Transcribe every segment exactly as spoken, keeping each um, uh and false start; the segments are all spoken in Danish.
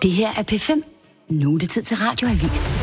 Det her er P fem. Nu er det tid til Radioavis.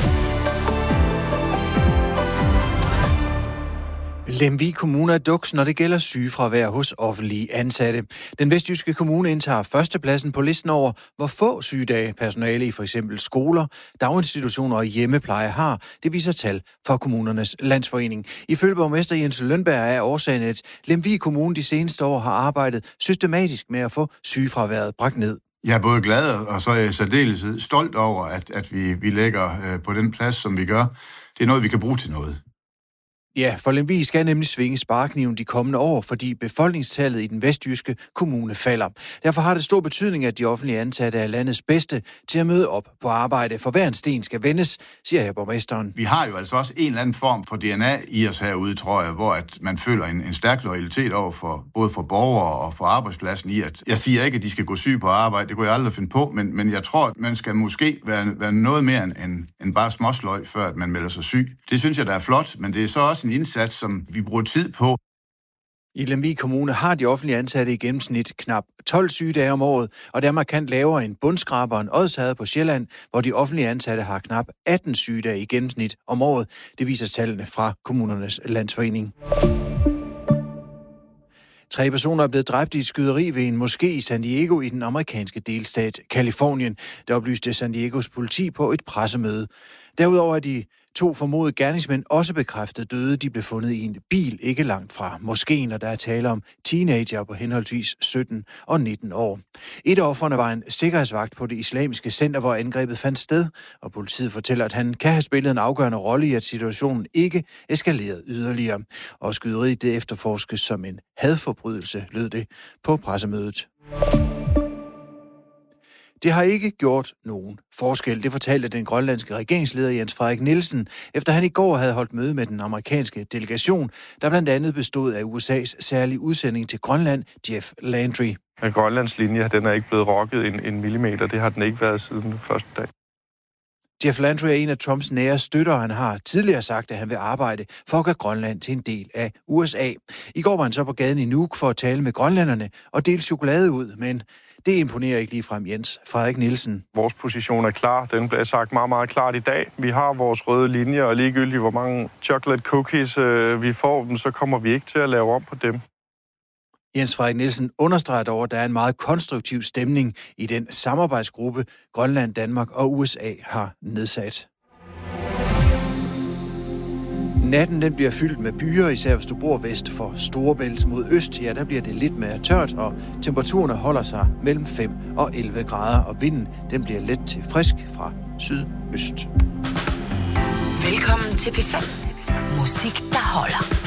Lemvig Kommune er duks, når det gælder sygefravær hos offentlige ansatte. Den vestjyske kommune indtager førstepladsen på listen over, hvor få sygedage personale i for eksempel skoler, daginstitutioner og hjemmepleje har. Det viser tal fra Kommunernes Landsforening. Ifølge borgmester Jens Lønberg er årsagen, at Lemvig Kommune de seneste år har arbejdet systematisk med at få sygefraværet bragt ned. Jeg er både glad og så er jeg særdeles stolt over, at, at vi, vi lægger på den plads, som vi gør. Det er noget, vi kan bruge til noget. Ja, for Lemvig skal nemlig svinge sparekniven de kommende år, fordi befolkningstallet i den vestjyske kommune falder. Derfor har det stor betydning, at de offentlige ansatte er landets bedste til at møde op på arbejde. For hver en sten skal vendes, siger her borgmesteren. Vi har jo altså også en eller anden form for D N A i os herude, tror jeg, hvor at man føler en, en stærk loyalitet over for både for borgere og for arbejdspladsen i, at jeg siger ikke, at de skal gå syge på arbejde, det kunne jeg aldrig finde på, men, men jeg tror, at man skal måske være, være noget mere end, end bare småsløj, før at man melder sig syg. Det synes jeg, der er flot, men det er så også en indsats, som vi bruger tid på. I Lemvig Kommune har de offentlige ansatte i gennemsnit knap tolv sygedage om året, og det er markant lavere end Bundskraberen Odsherred på Sjælland, hvor de offentlige ansatte har knap atten sygedage i gennemsnit om året. Det viser tallene fra Kommunernes Landsforening. Tre personer er blevet dræbt i et skyderi ved en moské i San Diego i den amerikanske delstat Californien. Det oplyste San Diegos politi på et pressemøde. Derudover er de to formodede gerningsmænd også bekræftet døde. De blev fundet i en bil ikke langt fra moskeen, og der er tale om teenager på henholdsvis sytten og nitten år. Et af ofrene var en sikkerhedsvagt på det islamiske center, hvor angrebet fandt sted, og politiet fortæller, at han kan have spillet en afgørende rolle i, at situationen ikke eskalerede yderligere. Og skyderiet det efterforskes som en hadforbrydelse, lød det på pressemødet. Det har ikke gjort nogen forskel, det fortalte den grønlandske regeringsleder Jens Frederik Nielsen, efter han i går havde holdt møde med den amerikanske delegation, der blandt andet bestod af U S A's særlige udsending til Grønland, Jeff Landry. Grønlands linje, den er ikke blevet rokket en, en millimeter, det har den ikke været siden den første dag. Jeff Landry er en af Trumps nære støtter, han har tidligere sagt, at han vil arbejde for at gøre Grønland til en del af U S A. I går var han så på gaden i Nuuk for at tale med grønlænderne og dele chokolade ud, men det imponerer ikke ligefrem Jens Frederik Nielsen. Vores position er klar. Den bliver sagt meget, meget klart i dag. Vi har vores røde linjer, og ligegyldigt hvor mange chocolate cookies øh, vi får dem, så kommer vi ikke til at lave om på dem. Jens Frederik Nielsen understreger dog, at der er en meget konstruktiv stemning i den samarbejdsgruppe, Grønland, Danmark og U S A har nedsat. Natten den bliver fyldt med byer, især hvis du bor vest for Storebælt mod øst. Ja, der bliver det lidt mere tørt, og temperaturerne holder sig mellem fem og elleve grader, og vinden den bliver let til frisk fra sydøst. Velkommen til P fem. Musik, der holder.